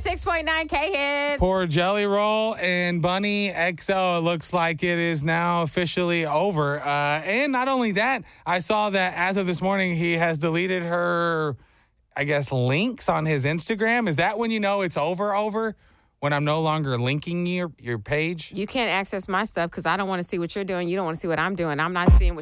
106.9 K-Hits. Poor Jelly Roll and Bunny XO. It looks like it is now officially over. And not only that, I saw that as of this morning, he has deleted her, I guess, links on his Instagram. Is that when you know it's over? When I'm no longer linking your page? You can't access my stuff because I don't want to see what you're doing. You don't want to see what I'm doing. I'm not seeing what